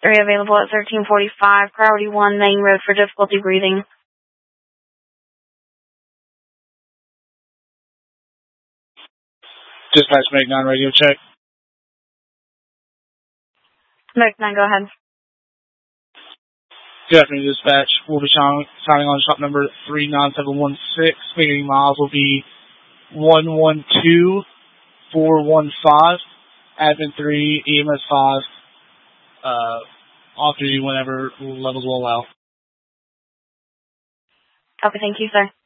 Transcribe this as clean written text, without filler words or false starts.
3 available at 1345, priority 1, main road for difficulty breathing. Dispatch, Meg 9, radio check. Meg 9, go ahead. Good afternoon, dispatch. We'll be signing on shop number 39716. Speeding miles will be 112415. Admin 3, EMS 5. Off duty whenever levels will allow. Copy, thank you, sir.